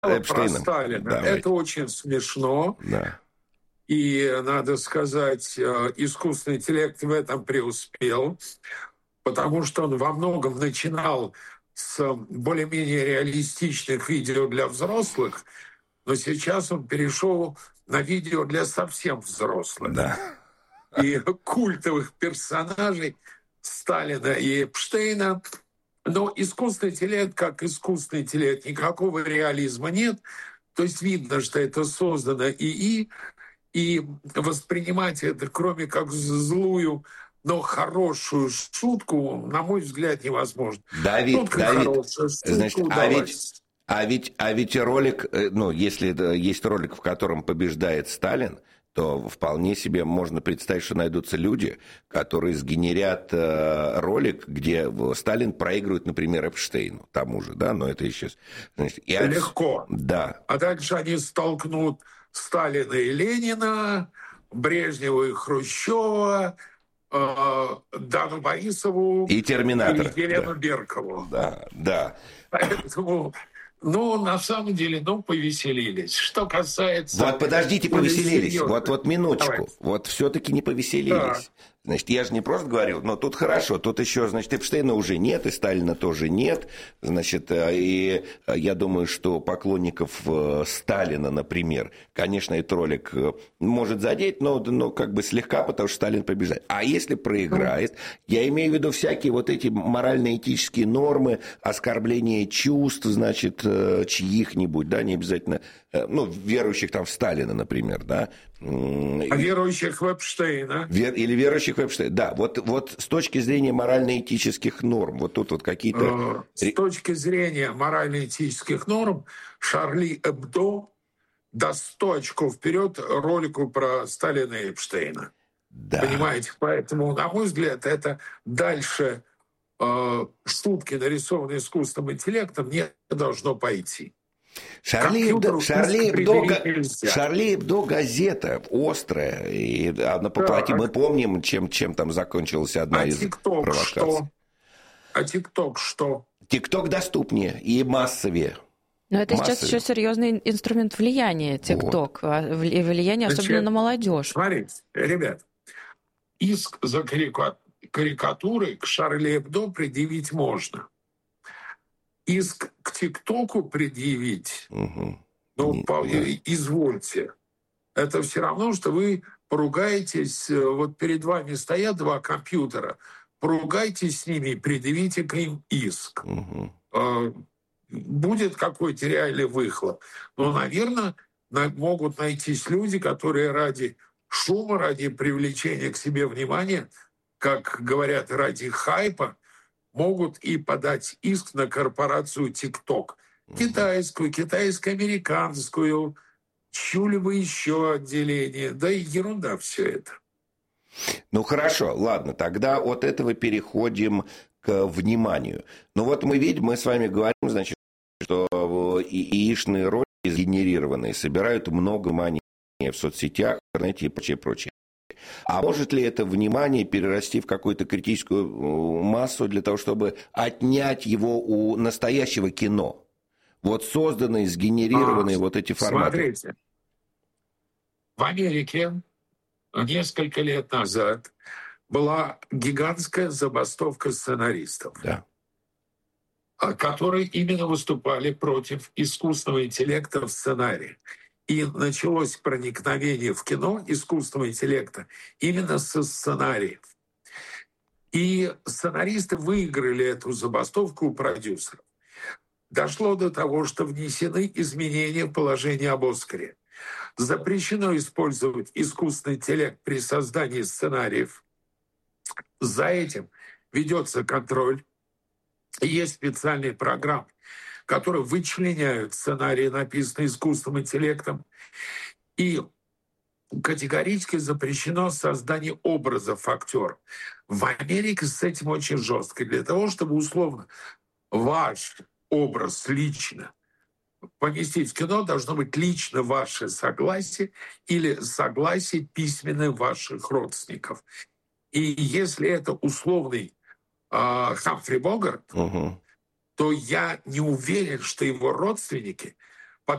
про Эпштейном. Сталина. Давайте. Это очень смешно. Да. И, надо сказать, искусственный интеллект в этом преуспел, потому что он во многом начинал с более-менее реалистичных видео для взрослых, но сейчас он перешел на видео для совсем взрослых. Да. И культовых персонажей Сталина и Эпштейна. Но искусственный интеллект, как искусственный интеллект, никакого реализма нет. То есть видно, что это создано ИИ, и воспринимать это, кроме как злую, но хорошую шутку, на мой взгляд, невозможно. Давид, Шутка хорошая, шутка значит, удалась. а ведь ролик, ну, если есть ролик, в котором побеждает Сталин, то вполне себе можно представить, что найдутся люди, которые сгенерят ролик, где Сталин проигрывает, например, Эпштейну, тому же, да, но это еще... Значит, Легко. Да. А дальше они столкнут Сталина и Ленина, Брежнева и Хрущева, Дану Борисову И Терминатор. и Елену Беркову. Да. Поэтому, на самом деле, повеселились. Что касается... Вот подождите, повеселились. Вот минуточку. Давайте. Вот все-таки не повеселились. Да. Значит, я же не просто говорю, но тут хорошо, тут еще, значит, Эпштейна уже нет, и Сталина тоже нет. Значит, и я думаю, что поклонников Сталина, например, конечно, этот ролик может задеть, но как бы слегка, потому что Сталин побеждает. А если проиграет, я имею в виду всякие вот эти морально-этические нормы, оскорбление чувств, значит, чьих-нибудь, да, не обязательно, верующих там в Сталина, например, да. А верующих в Эпштейна. Или верующих в Эпштейна. Да, вот с точки зрения морально-этических норм, вот тут вот какие-то... С точки зрения морально-этических норм, Шарли Эбдо даст 100 очков вперед ролику про Сталина и Эпштейна. Да. Понимаете? Поэтому, на мой взгляд, это дальше шутки, нарисованные искусственным интеллектом, не должно пойти. Шарли Эбдо газета острая, и она поплатила. Мы помним, чем там закончилась одна из провокаций. А ТикТок что? ТикТок доступнее и массовее. Но это сейчас еще серьезный инструмент влияния, ТикТок. Вот. Влияние особенно на молодежь. Смотрите, ребят, иск за карикатуры к Шарли Эбдо предъявить можно. Иск к ТикТоку предъявить, извольте. Это все равно, что вы поругаетесь, вот перед вами стоят два компьютера, поругайтесь с ними и предъявите к ним иск. Будет какой-то реальный выхлоп. Но, наверное, могут найтись люди, которые ради шума, ради привлечения к себе внимания, как говорят, ради хайпа, могут и подать иск на корпорацию TikTok. Китайскую, китайско-американскую, чью-либо еще отделение. Да и ерунда все это. Ну хорошо, ладно, тогда от этого переходим к вниманию. Ну вот мы видим, мы с вами говорим, значит, что ИИшные ролики сгенерированные собирают много внимания в соцсетях, в интернете и прочее. А может ли это внимание перерасти в какую-то критическую массу для того, чтобы отнять его у настоящего кино? Вот созданные, сгенерированные вот эти форматы. Смотрите, в Америке несколько лет назад была гигантская забастовка сценаристов, которые именно выступали против искусственного интеллекта в сценарии. И началось проникновение в кино искусственного интеллекта именно со сценариев. И сценаристы выиграли эту забастовку у продюсеров. Дошло до того, что внесены изменения в положение об Оскаре. Запрещено использовать искусственный интеллект при создании сценариев. За этим ведется контроль. Есть специальные программы, которые вычленяют сценарии, написанные искусственным интеллектом. И категорически запрещено создание образов актеров. В Америке с этим очень жестко. Для того, чтобы условно ваш образ лично поместить в кино, должно быть лично ваше согласие или согласие письменное ваших родственников. И если это условный Хамфри Богарт, то я не уверен, что его родственники